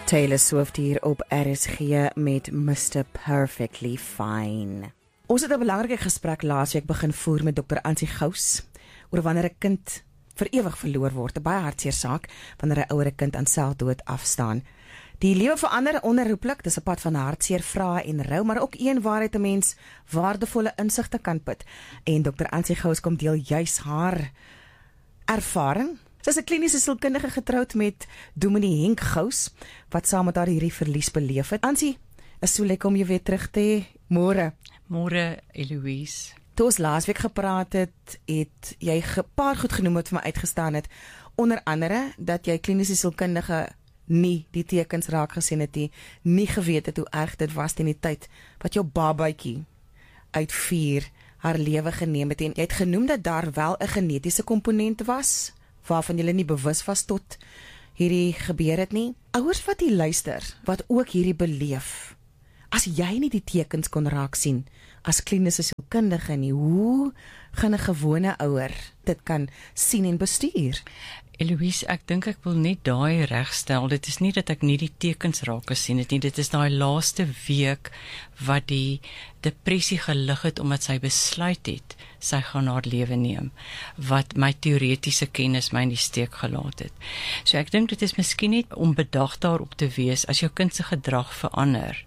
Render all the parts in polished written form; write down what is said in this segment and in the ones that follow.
Taylor Swift hier op RSG met Mr. Perfectly Fine. Ons het 'n belangrike gesprek laasweek begin voer met Dr. Ansie Gous oor wanneer 'n kind vir ewig verloor word, 'n baie hartseer saak wanneer 'n ouer kind aan selfdood afstaan. Die lewe verander onherroepelik, dis 'n pad van hartseer, vrae en rou, maar ook een waaruit 'n mens waardevolle insigte kan put. En Dr. Ansie Gous kom deel juis haar ervaring. Sy is 'n kliniese sielkundige getroud met Dominee Henk Gous, wat saam met haar hierdie verlies beleef het. Ansie, is so lekker om jou weer terug te hê. Môre. Môre, Eloise. Toe ons laasweek gepraat het jy 'n paar goed genoem wat vir my uitgestaan het. Onder andere dat jy kliniese sielkundige nie die tekens raak gesien het nie geweet het hoe erg dit was teen die tyd wat jou babatjie uit 4 haar lewe geneem het, en jy het genoem dat daar wel 'n genetiese komponent was waarvan jy nie bewus was tot hierdie gebeur het nie. Ouers wat hier luister, wat ook hierdie beleef, as jy nie die tekens kon raak sien as kliniese sielkundige nie, hoe gaan 'n gewone ouer dit kan sien en bestuur? Eloise, ek dink ek wil net daai regstel. Dit is nie dat ek nie die tekens raak gesien het nie, dit is daai laaste week wat die depressie gelig het omdat sy besluit het sy gaan haar lewe neem, wat my teoretiese kennis my in die steek gelaat het. So ek dink dit is miskien net om bedag daarop te wees as jou kind se gedrag verander.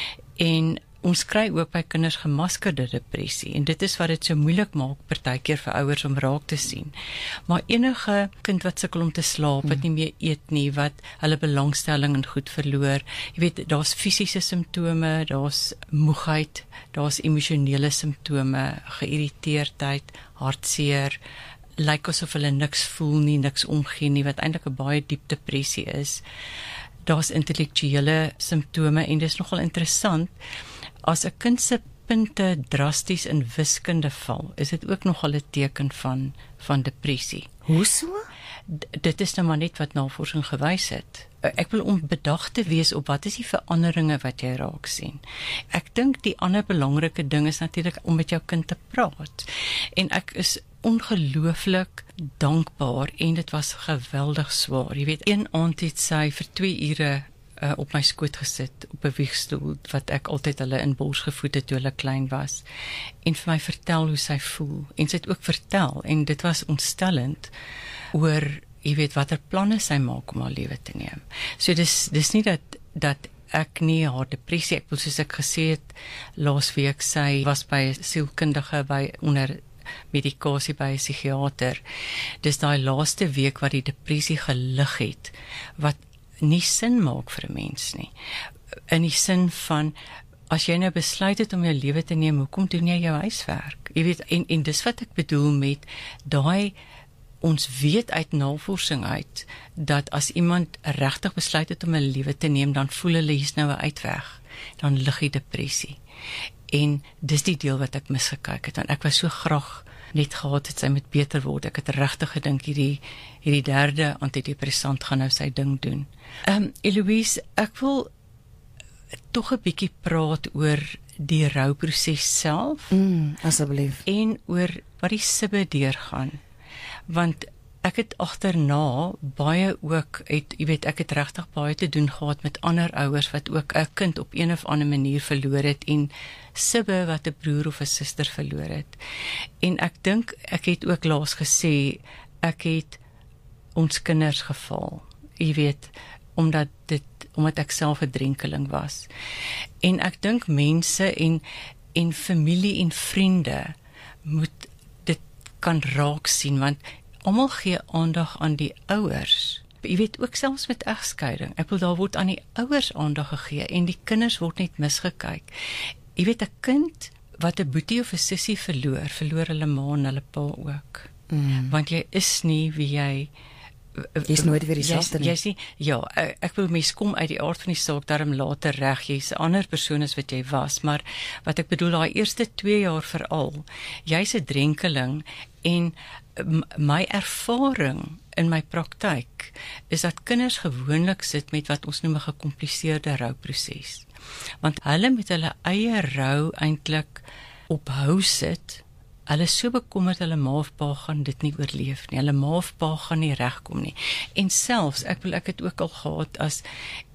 En ons kry ook by kinders gemaskerde depressie, en dit is wat dit so moeilik maak partykeer vir ouers om raak te sien. Maar enige kind wat sukkel om te slaap, wat nie meer eet nie, wat hulle belangstelling in goed verloor, jy weet, daar's fisiese simptome, daar's moegheid, daar's emosionele simptome, geïrriteerdheid, hartseer, lyk asof hulle niks voel nie, niks omgee nie, wat eintlik 'n baie diep depressie is. Daar's intellektuele simptome, en dit is nogal interessant. As 'n kind se punte drasties in wiskunde val, is dit ook nogal 'n teken van depressie. Hoe so? Dit is nou maar net wat navorsing gewys het. Ek wil onbedag te wees op wat is die veranderinge wat jy raak sien. Ek dink die ander belangrike ding is natuurlik om met jou kind te praat. En ek is ongelooflik dankbaar, en dit was geweldig swaar. Jy weet, een aand het sy vir 2 ure op my skoot gesit, op 'n wiegstoel, wat ek altyd hulle in bors gevoed het toe hulle klein was, en vir my vertel hoe sy voel, en sy het ook vertel, en dit was ontstellend, oor, jy weet, watter planne sy maak om haar lewe te neem. So dis nie dat ek nie haar depressie, ek wil soos ek gesê het, laas week, sy was by 'n sielkundige onder medikasie by 'n psigiater. Dis daai laaste week wat die depressie gelig het, wat nie sin maak vir 'n mens nie. In die sin van, as jy nou besluit het om jou lewe te neem, hoekom doen jy jou huiswerk? Jy weet, en dis wat ek bedoel met daai, ons weet uit navorsing uit, dat as iemand regtig besluit het om 'n lewe te neem, dan voel hulle hier's nou 'n uitweg. Dan lig die depressie. En dis die deel wat ek misgekyk het, want ek was so graag net gehad het sy moet beter word. Ek het regtig gedink hierdie 3de antidepressant gaan nou sy ding doen. Eloise, ek wil tog 'n bietjie praat oor die rouproses self. Asseblief. En oor wat die sibbe deurgaan. Want ek het agterna baie ook, jy weet, ek het regtig baie te doen gehad met ander ouers wat ook 'n kind op een of ander manier verloor het, en sibbe wat 'n broer of 'n suster verloor het. En ek dink, ek het ook laas gesê, ek het ons kinders geval, jy weet, omdat ek self 'n drenkeling was. En ek dink mense en familie en vriende moet dit kan raak sien, want almal gee aandag aan die ouers. Jy weet, ook selfs met egskeiding. Ek wil, daar word aan die ouers aandag gegee, en die kinders word net misgekyk. Jy weet, 'n kind wat 'n boetie of 'n sussie verloor hulle ma en hulle pa ook. Want jy is nie wie jy Jy's nooit weer dieselfde nie. Jy's nie, ja, ek wil mens kom uit die aard van die saak daarom later reg, jy's 'n ander persoon as wat jy was, maar wat ek bedoel, daai eerste 2 jaar veral, jy's 'n drenkeling, en my ervaring in my praktyk is dat kinders gewoonlik sit met wat ons noem 'n gekompliseerde rouproses. Want hulle met hulle eie rou eintlik ophou sit. Hulle is so bekommerd hulle ma of pa gaan dit nie oorleef nie. Hulle ma of pa gaan nie regkom nie. En selfs, ek het ook al gehad as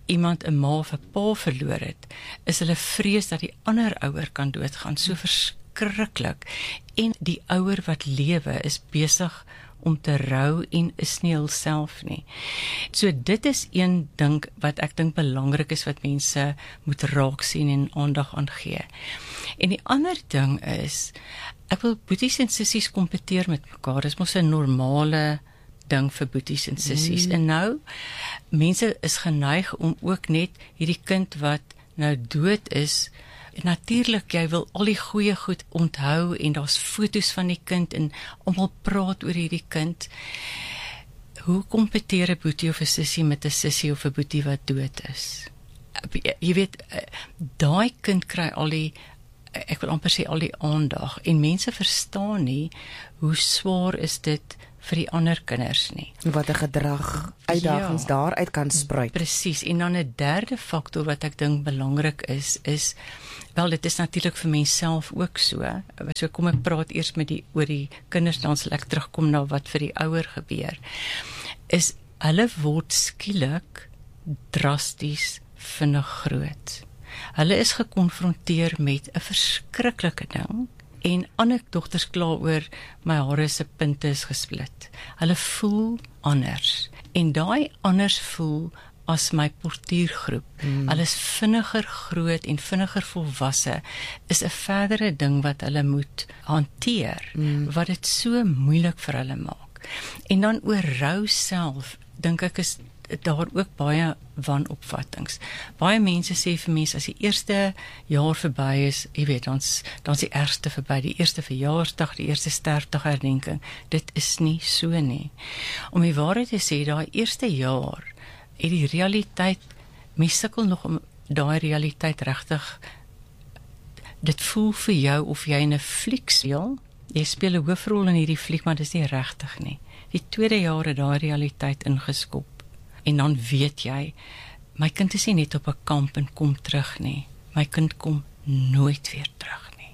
iemand 'n ma of 'n pa verloor het, is hulle vrees dat die ander ouer kan doodgaan, so verskriklik. En die ouer wat lewe is besig om te rou en is nie hulself nie. So dit is een ding wat ek dink belangrik is wat mense moet raak sien en aandag aan gee. En die ander ding is, ek wil boeties en sissies kompeteer met mekaar. Dis mos 'n normale ding vir boeties en sissies. En nou, mense is geneig om ook net hierdie kind wat nou dood is, natuurlik, jy wil al die goeie goed onthou en daar's foto's van die kind en almal praat oor hierdie kind. Hoe kompeteer 'n boetie of 'n sussie met 'n sussie of 'n boetie wat dood is? Jy weet, daai kind kry al die, ek wil amper sê al die aandag, en mense verstaan nie hoe swaar is dit vir die ander kinders nie. Wat 'n gedrag uitdagings daaruit kan spruit. Presies, en dan 'n derde faktor wat ek dink belangrik is wel, dit is natuurlik vir menself ook so. So kom ek praat eers oor die kinders, dan sal ek terugkom na wat vir die ouer gebeur. Is hulle word skielik drasties vinnig groot. Hulle is gekonfronteer met 'n verskriklike ding. En ander dogters kla oor my hare se punte is gesplit. Hulle voel anders. En daai anders voel as my portuïergroep. Hulle is vinniger groot en vinniger volwasse, is 'n verdere ding wat hulle moet hanteer, wat dit so moeilik vir hulle maak. En dan oor rou self, dink ek is daar ook baie wanopvattings. Baie mense sê vir mense, as die eerste jaar verby is, jy weet, dan's die ergste verby, die eerste verjaarsdag, die eerste sterfdagherdenking. Dit is nie so nie. Om die waarheid te sê, daai eerste jaar, het die realiteit, mens sukkel nog om daai realiteit regtig, dit voel vir jou of jy in 'n fliek speel, jy speel 'n hoofrol in hierdie fliek, maar dis nie regtig nie. Die tweede jaar het daai realiteit ingeskop. En dan weet jy, my kind is nie net op 'n kamp en kom terug nie. My kind kom nooit weer terug nie.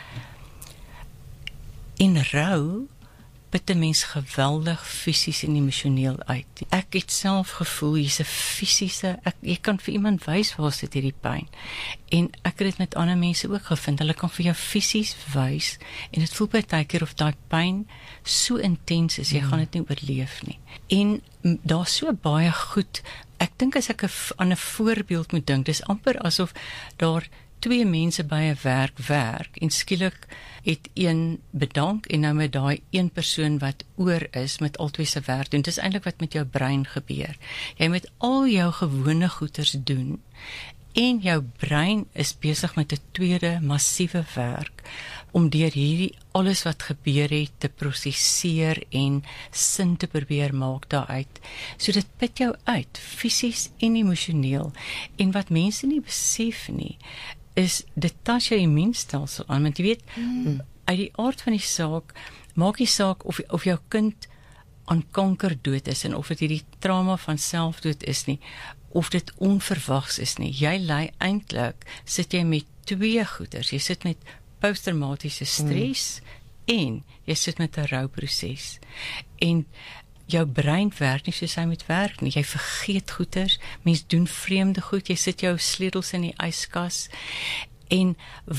In rou put 'n mens geweldig fisies en emosioneel uit. Ek het self gevoel, jy's 'n fisiese, jy kan vir iemand wys waar sit hierdie pyn. En ek het dit met ander mense ook gevind, hulle kan vir jou fisies wys, en dit voel partykeer of daai pyn so intens is, jy gaan dit nie oorleef nie. En daar's so baie goed, ek dink as ek aan 'n voorbeeld moet dink, dis amper asof daar twee mense by 'n werk en skielik het een bedank en nou met daai een persoon wat oor is met albei se werk doen. Dis eintlik wat met jou brein gebeur. Jy moet al jou gewone goeders doen en jou brein is besig met 'n tweede massiewe werk om deur hierdie alles wat gebeur het te prosesseer en sin te probeer maak daaruit. So dit put jou uit, fisies en emosioneel. En wat mense nie besef nie, is dit tas jou immuunstelsel aan, want jy weet, uit die aard van die saak, maak die saak of jou kind aan kanker dood is, en of dit hierdie trauma van selfdood is nie, of dit onverwags is nie. Jy lei eintlik, sit jy met twee goeders. Jy sit met posttraumatiese stres en jy sit met 'n rouproses. En jou brein werk nie soos hy moet werk nie. Jy vergeet goeders, mens doen vreemde goed, jy sit jou sleutels in die yskas. En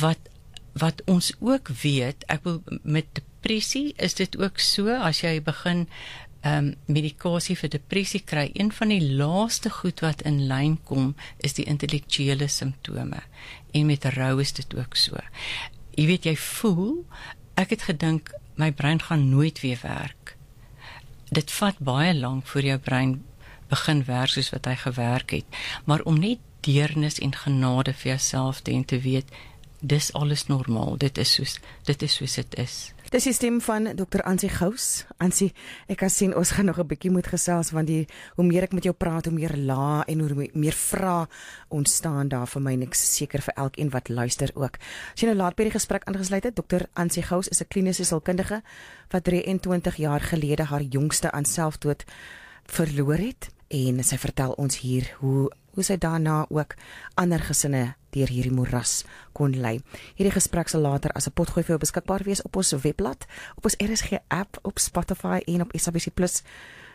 wat ons ook weet, ek wil met depressie is dit ook so, as jy begin medikasie vir depressie kry, een van die laaste goed wat in lyn kom, is die intellektuele simptome. En met rou is dit ook so. Jy weet, jy voel, ek het gedink, my brein gaan nooit weer werk. Dit vat baie lank voor jou brein begin werk soos wat hy gewerk het. Maar om net deernis en genade vir jouself te en te weet, dis alles normaal, dit is soos dit is. Dis die stem van Dr. Ansie Gous. Ansie, ek kan sien ons gaan nog 'n bietjie moet gesels, want hoe meer ek met jou praat, hoe meer lae en hoe meer vrae ontstaan daar vir my, en ek seker vir elkeen wat luister ook. As jy nou laat by die gesprek aangesluit het, Dr. Ansie Gous is 'n kliniese sielkundige wat 23 jaar gelede haar jongste aan selfdood verloor het, en sy vertel ons hier hoe sy daarna ook ander gesinne deur hierdie moeras kon lei. Hierdie gesprek sal later as 'n potgooi vir jou beskikbaar wees op ons webblad, op ons RSG app, op Spotify en op SABC+.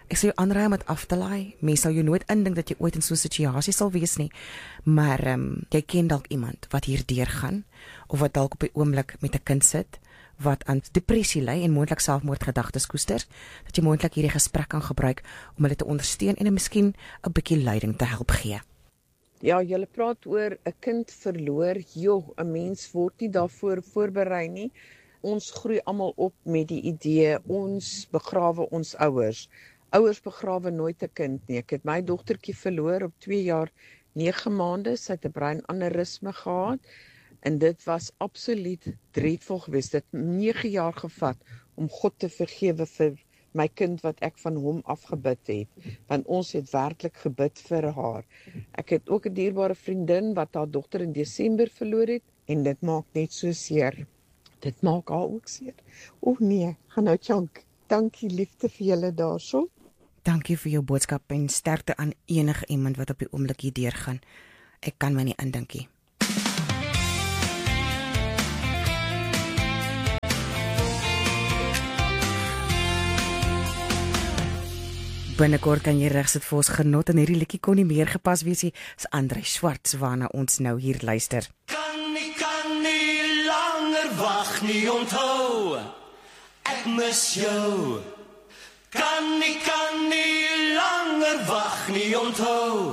Ek sal jou aanraai om dit af te laai. Mens sal jou nooit indink dat jy ooit in so 'n situasie sal wees nie. Maar jy ken dalk iemand wat hier deurgaan of wat dalk op die oomblik met 'n kind sit wat aan depressie ly en moontlik selfmoordgedagtes koester, dat jy moontlik hierdie gesprek kan gebruik om hulle te ondersteun en miskien 'n bietjie leiding te help gee. Ja, julle praat oor 'n kind verloor. 'n Mens word nie daarvoor voorberei nie. Ons groei almal op met die idee, ons begrawe ons ouers. Ouers begrawe nooit 'n kind nie. Ek het my dogtertjie verloor op 2 jaar 9 maande. Sy het 'n breinaneurysme gehad en dit was absoluut dreadvol geweest. Dit 9 jaar gevat om God te vergewe vir my kind wat ek van hom afgebid het, want ons het werklik gebid vir haar. Ek het ook 'n dierbare vriendin wat haar dogter in Desember verloor het en dit maak net so seer. Dit maak haar ook seer. O nee, gaan nou chunk. Dankie liefde vir julle daarso. Dankie vir jou boodskap en sterkte aan enige iemand wat op die oomblik hier deurgaan. Ek kan my nie indink nie. Binnekort kan jy reg sit vir ons genot en hierdie liedjie kon nie meer gepas wees nie. Dis Andrei Swarts waarna ons nou hier luister. Kan nie langer wag nie, onthou. Ek mis jou. Kan nie langer wag nie, onthou.